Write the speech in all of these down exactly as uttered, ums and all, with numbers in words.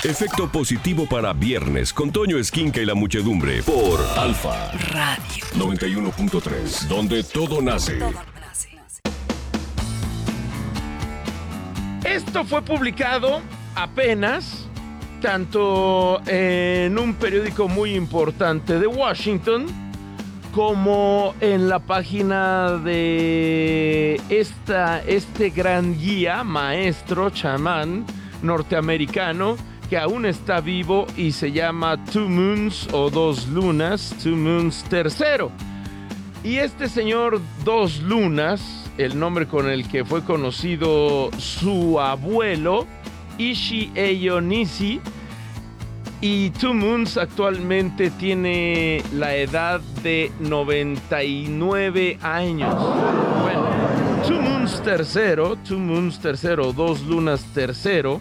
Efecto positivo para viernes con Toño Esquinca y la muchedumbre por Alfa Radio noventa y uno punto tres, donde todo nace. Esto fue publicado apenas, tanto en un periódico muy importante de Washington, como en la página de esta, este gran guía, maestro, chamán norteamericano, que aún está vivo y se llama Two Moons o Dos Lunas, Two Moons tercero. Y este señor Dos Lunas, el nombre con el que fue conocido su abuelo, Ishi Eyonishi, y Two Moons actualmente tiene la edad de noventa y nueve años. Bueno, Two Moons tercero, Two Moons tercero, Dos Lunas tercero,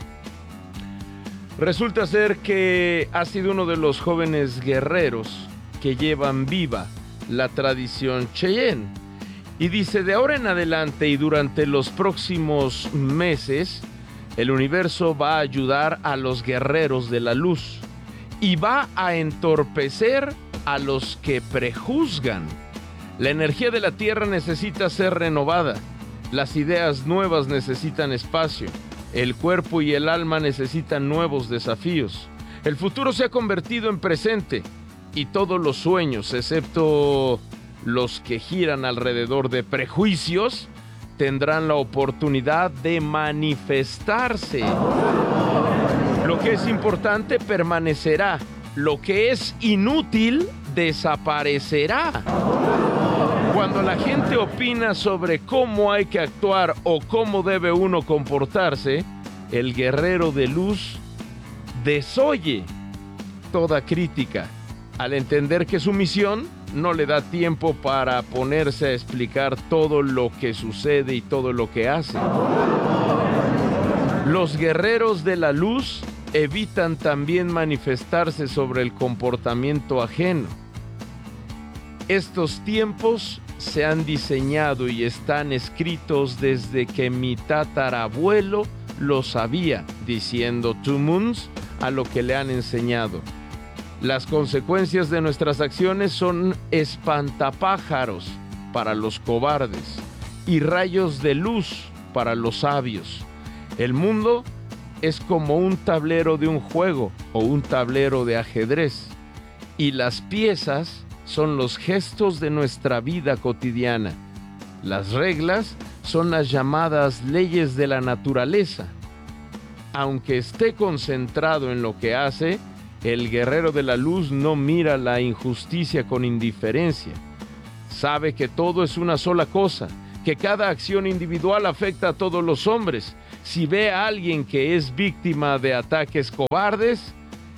resulta ser que ha sido uno de los jóvenes guerreros que llevan viva la tradición Cheyenne. Y dice, de ahora en adelante y durante los próximos meses, el universo va a ayudar a los guerreros de la luz y va a entorpecer a los que prejuzgan. La energía de la Tierra necesita ser renovada. Las ideas nuevas necesitan espacio. El cuerpo y el alma necesitan nuevos desafíos. El futuro se ha convertido en presente y todos los sueños, excepto los que giran alrededor de prejuicios, tendrán la oportunidad de manifestarse. Lo que es importante permanecerá. Lo que es inútil desaparecerá. Cuando la gente opina sobre cómo hay que actuar o cómo debe uno comportarse, el guerrero de luz desoye toda crítica, al entender que su misión no le da tiempo para ponerse a explicar todo lo que sucede y todo lo que hace. Los guerreros de la luz evitan también manifestarse sobre el comportamiento ajeno. Estos tiempos se han diseñado y están escritos desde que mi tatarabuelo lo sabía, diciendo Two Moons a lo que le han enseñado. Las consecuencias de nuestras acciones son espantapájaros para los cobardes y rayos de luz para los sabios. El mundo es como un tablero de un juego o un tablero de ajedrez, y las piezas son los gestos de nuestra vida cotidiana. Las reglas son las llamadas leyes de la naturaleza. Aunque esté concentrado en lo que hace, el guerrero de la luz no mira la injusticia con indiferencia. Sabe que todo es una sola cosa, que cada acción individual afecta a todos los hombres. Si ve a alguien que es víctima de ataques cobardes,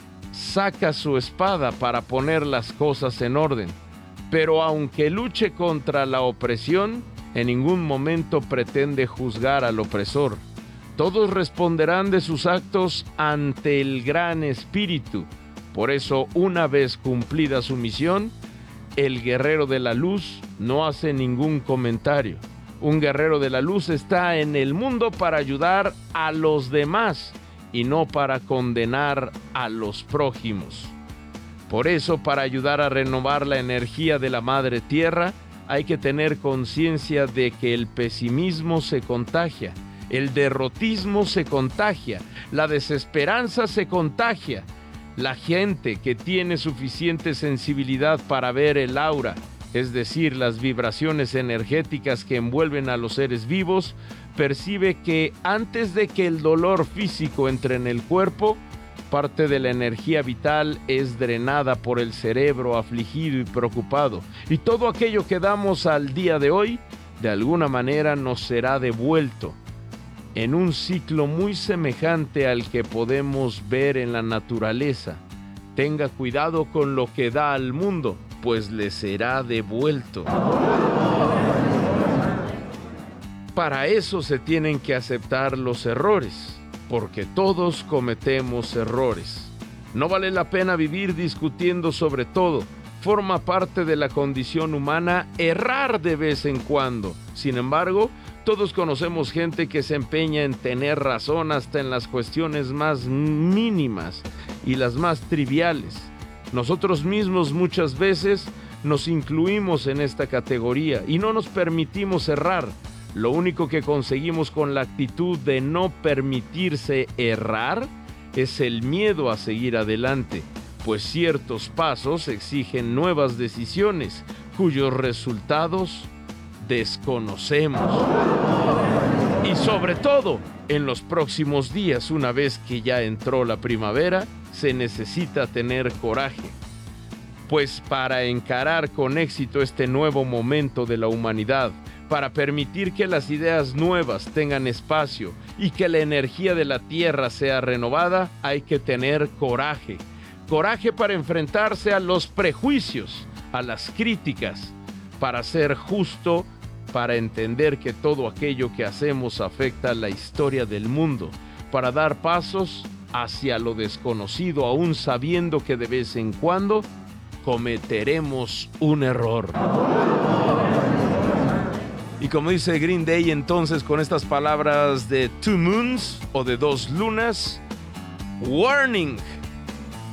saca su espada para poner las cosas en orden. Pero aunque luche contra la opresión, en ningún momento pretende juzgar al opresor. Todos responderán de sus actos ante el Gran Espíritu. Por eso, una vez cumplida su misión, el guerrero de la luz no hace ningún comentario. Un guerrero de la luz está en el mundo para ayudar a los demás y no para condenar a los prójimos. Por eso, para ayudar a renovar la energía de la Madre Tierra, hay que tener conciencia de que el pesimismo se contagia, el derrotismo se contagia, la desesperanza se contagia. La gente que tiene suficiente sensibilidad para ver el aura, es decir, las vibraciones energéticas que envuelven a los seres vivos, percibe que antes de que el dolor físico entre en el cuerpo, parte de la energía vital es drenada por el cerebro afligido y preocupado. Y todo aquello que damos al día de hoy, de alguna manera nos será devuelto en un ciclo muy semejante al que podemos ver en la naturaleza. Tenga cuidado con lo que da al mundo, pues le será devuelto. Para eso se tienen que aceptar los errores, porque todos cometemos errores. No vale la pena vivir discutiendo sobre todo. Forma parte de la condición humana errar de vez en cuando. Sin embargo, Todos conocemos gente que se empeña en tener razón hasta en las cuestiones más mínimas y las más triviales. Nosotros mismos muchas veces nos incluimos en esta categoría y no nos permitimos errar. Lo único que conseguimos con la actitud de no permitirse errar es el miedo a seguir adelante, pues ciertos pasos exigen nuevas decisiones cuyos resultados desconocemos. Y sobre todo, en los próximos días, una vez que ya entró la primavera, se necesita tener coraje. Pues para encarar con éxito este nuevo momento de la humanidad, para permitir que las ideas nuevas tengan espacio y que la energía de la Tierra sea renovada, hay que tener coraje. Coraje para enfrentarse a los prejuicios, a las críticas, para ser justo, para entender que todo aquello que hacemos afecta a la historia del mundo, para dar pasos hacia lo desconocido, aún sabiendo que de vez en cuando cometeremos un error. Y como dice Green Day, entonces, con estas palabras de Two Moons o de Dos Lunas, warning.